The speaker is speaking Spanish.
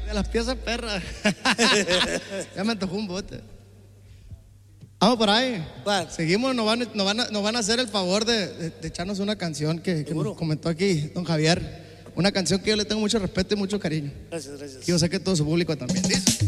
A las piezas perras. Ya me antojó un bote. Vamos por ahí. ¿Cuál? Seguimos, nos van a hacer el favor de echarnos una canción que nos comentó aquí don Javier. Una canción que yo le tengo mucho respeto y mucho cariño. Gracias, gracias. Y yo sé que todo su público también. ¿Listo?